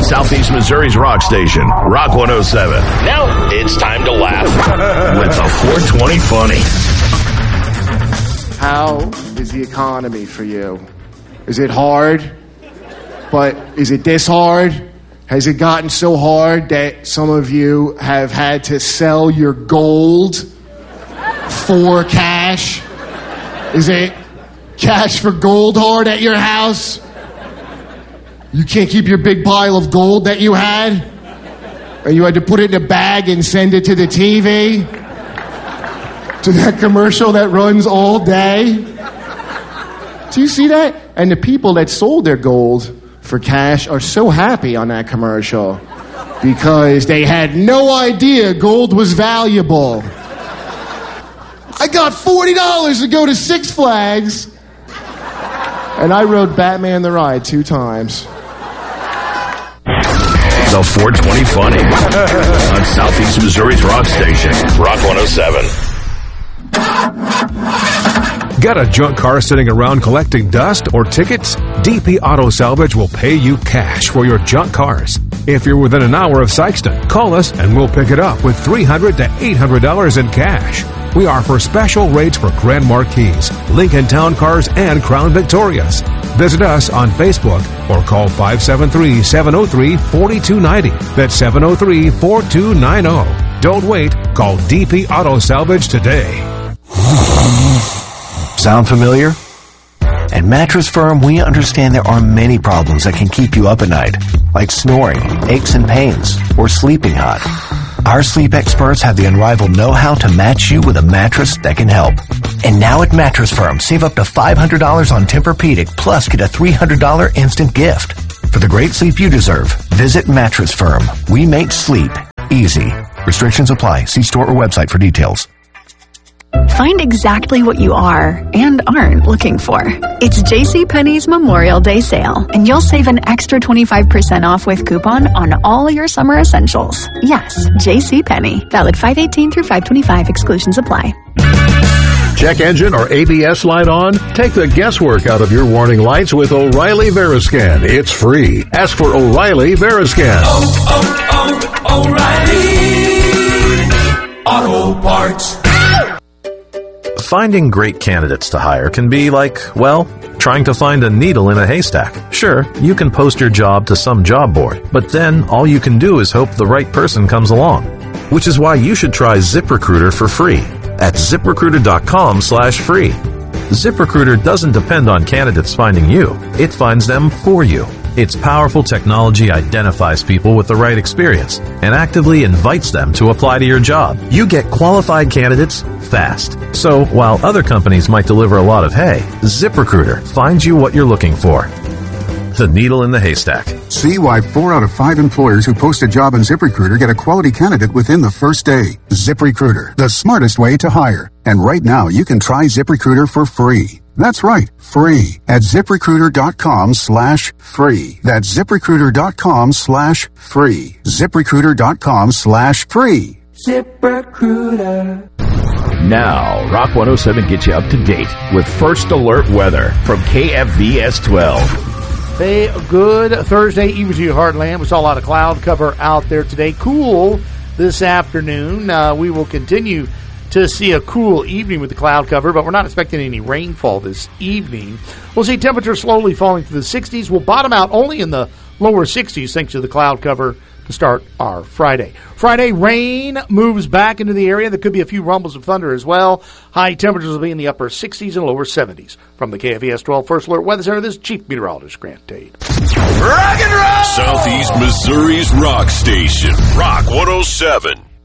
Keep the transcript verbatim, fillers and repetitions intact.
Southeast Missouri's rock station, Rock one oh seven. Now it's time to laugh with the four twenty Funny. How is the economy for you? Is it hard? But is it this hard? Has it gotten so hard that some of you have had to sell your gold for cash? Is it cash for gold hard at your house? You can't keep your big pile of gold that you had? And you had to put it in a bag and send it to the T V? To that commercial that runs all day? Do you see that? And the people that sold their gold for cash are so happy on that commercial because they had no idea gold was valuable. I got forty dollars to go to Six Flags. And I rode Batman the Ride two times. The four twenty Funny on Southeast Missouri's rock station, Rock one oh seven. Got a junk car sitting around collecting dust or tickets? D P Auto Salvage will pay you cash for your junk cars. If you're within an hour of Sykeston, call us and we'll pick it up with three hundred dollars to eight hundred dollars in cash. We offer special rates for Grand Marquis, Lincoln Town Cars, and Crown Victorias. Visit us on Facebook or call five seven three, seven oh three, four two nine oh. That's seven oh three, four two nine oh. Don't wait. Call D P Auto Salvage today. Sound familiar? At Mattress Firm, we understand there are many problems that can keep you up at night, like snoring, aches and pains, or sleeping hot. Our sleep experts have the unrivaled know-how to match you with a mattress that can help. And now at Mattress Firm, save up to five hundred dollars on Tempur-Pedic, plus get a three hundred dollars instant gift. For the great sleep you deserve, visit Mattress Firm. We make sleep easy. Restrictions apply. See store or website for details. Find exactly what you are and aren't looking for. It's JCPenney's Memorial Day sale, and you'll save an extra twenty-five percent off with coupon on all your summer essentials. Yes, JCPenney. Valid five eighteen through five twenty-five. Exclusions apply. Check engine or A B S light on? Take the guesswork out of your warning lights with O'Reilly Veriscan. It's free. Ask for O'Reilly Veriscan. Oh, oh, oh, O'Reilly Auto Parts. Finding great candidates to hire can be like, well, trying to find a needle in a haystack. Sure, you can post your job to some job board, but then all you can do is hope the right person comes along. Which is why you should try ZipRecruiter for free at ZipRecruiter.com slash free. ZipRecruiter doesn't depend on candidates finding you. It finds them for you. Its powerful technology identifies people with the right experience and actively invites them to apply to your job. You get qualified candidates fast. So while other companies might deliver a lot of hay, ZipRecruiter finds you what you're looking for. The needle in the haystack. See why four out of five employers who post a job on ZipRecruiter get a quality candidate within the first day. ZipRecruiter, the smartest way to hire. And right now, you can try ZipRecruiter for free. That's right, free at ZipRecruiter.com slash free. That's ZipRecruiter.com slash free. ZipRecruiter.com slash free. ZipRecruiter. Now, Rock one oh seven gets you up to date with First Alert Weather from K F V S twelve. Hey, good Thursday evening to you, Heartland. We saw a lot of cloud cover out there today. Cool this afternoon. Uh, we will continue to see a cool evening with the cloud cover, but we're not expecting any rainfall this evening. We'll see temperatures slowly falling to the sixties. We'll bottom out only in the lower sixties thanks to the cloud cover to start our Friday. Friday, rain moves back into the area. There could be a few rumbles of thunder as well. High temperatures will be in the upper sixties and lower seventies. From the K F V S twelve First Alert Weather Center, this is Chief Meteorologist Grant Tate. Rock and roll! Southeast Missouri's rock station, Rock one oh seven.